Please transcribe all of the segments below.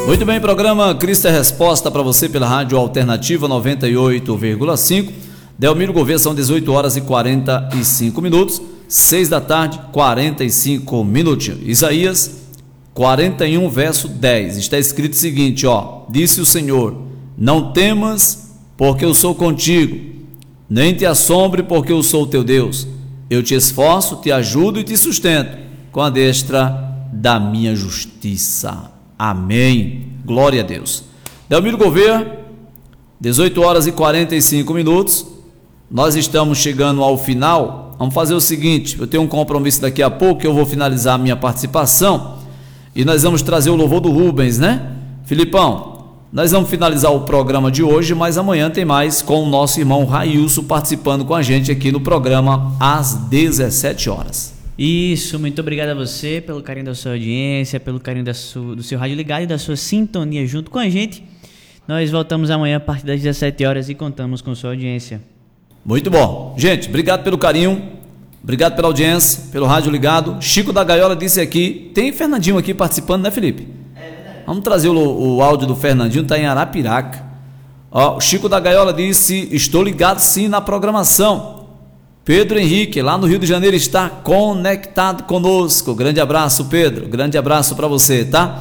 Muito bem, programa Cristo é Resposta para você pela Rádio Alternativa 98,5. Delmiro Gouveia, são 18 horas e 45 minutos, 6 da tarde, 45 minutinhos. Isaías 41, verso 10, está escrito o seguinte, disse o Senhor, não temas, porque eu sou contigo, nem te assombre, porque eu sou o teu Deus. Eu te esforço, te ajudo e te sustento com a destra da minha justiça. Amém. Glória a Deus. Delmiro Gouveia, 18 horas e 45 minutos. Nós estamos chegando ao final. Vamos fazer o seguinte, eu tenho um compromisso daqui a pouco, eu vou finalizar a minha participação e nós vamos trazer o louvor do Rubens, né? Filipão, nós vamos finalizar o programa de hoje, mas amanhã tem mais com o nosso irmão Railson participando com a gente aqui no programa às 17 horas. Isso, muito obrigado a você pelo carinho da sua audiência, pelo carinho do seu rádio ligado e da sua sintonia junto com a gente. Nós voltamos amanhã a partir das 17 horas e contamos com sua audiência. Muito bom. Gente, obrigado pelo carinho, obrigado pela audiência, pelo rádio ligado. Chico da Gaiola disse aqui, tem Fernandinho aqui participando, né, Felipe? É verdade. Vamos trazer o áudio do Fernandinho, está em Arapiraca. O Chico da Gaiola disse, estou ligado sim na programação. Pedro Henrique, lá no Rio de Janeiro, está conectado conosco. Grande abraço, Pedro. Grande abraço para você, tá?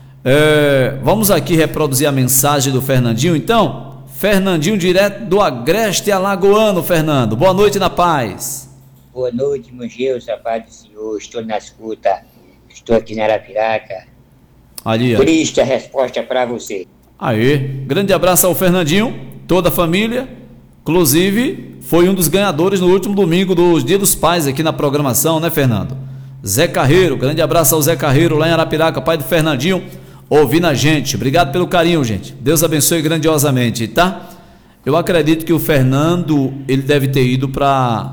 Vamos aqui reproduzir a mensagem do Fernandinho, então. Fernandinho, direto do Agreste Alagoano, Fernando. Boa noite, na paz. Boa noite, Mangeus, a paz do Senhor. Estou na escuta. Estou aqui na Arapiraca. Ali, Cristo, a resposta para você. Aê. Grande abraço ao Fernandinho, toda a família. Inclusive, foi um dos ganhadores no último domingo dos Dia dos Pais aqui na programação, né, Fernando? Zé Carreiro, grande abraço ao Zé Carreiro lá em Arapiraca, pai do Fernandinho, ouvindo a gente. Obrigado pelo carinho, gente. Deus abençoe grandiosamente, tá? Eu acredito que o Fernando, ele deve ter ido para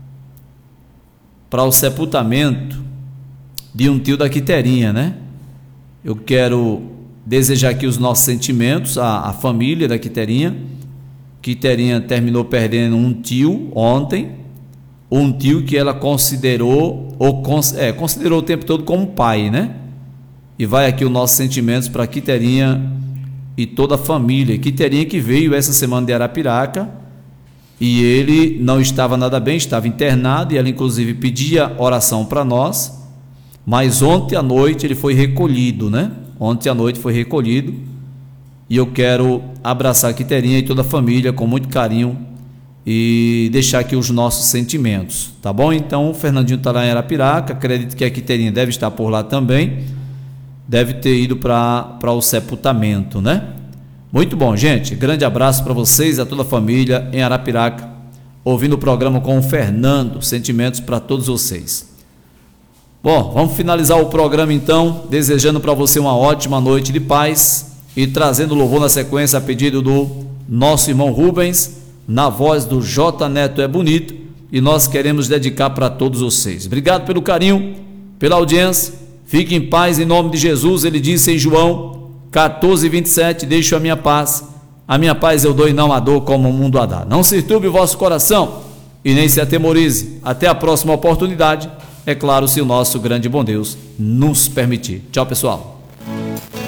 o sepultamento de um tio da Quiterinha, né? Eu quero desejar aqui os nossos sentimentos à família da Quiterinha. Quiterinha terminou perdendo um tio ontem, um tio que ela considerou o tempo todo como pai, né? E vai aqui os nossos sentimentos para Quiterinha e toda a família. Quiterinha que veio essa semana de Arapiraca e ele não estava nada bem, estava internado e ela inclusive pedia oração para nós, mas ontem à noite ele foi recolhido, né? Ontem à noite foi recolhido. E eu quero abraçar a Quiterinha e toda a família com muito carinho e deixar aqui os nossos sentimentos, tá bom? Então, o Fernandinho está lá em Arapiraca, acredito que a Quiterinha deve estar por lá também, deve ter ido para o sepultamento, né? Muito bom, gente, grande abraço para vocês, a toda a família em Arapiraca, ouvindo o programa com o Fernando, sentimentos para todos vocês. Bom, vamos finalizar o programa então, desejando para você uma ótima noite de paz, e trazendo louvor na sequência a pedido do nosso irmão Rubens, na voz do J. Neto é Bonito, e nós queremos dedicar para todos vocês. Obrigado pelo carinho, pela audiência, fique em paz em nome de Jesus. Ele disse em João 14:27, deixo a minha paz eu dou e não a dor como o mundo a dá. Não se turbe o vosso coração e nem se atemorize. Até a próxima oportunidade, é claro, se o nosso grande bom Deus nos permitir. Tchau, pessoal.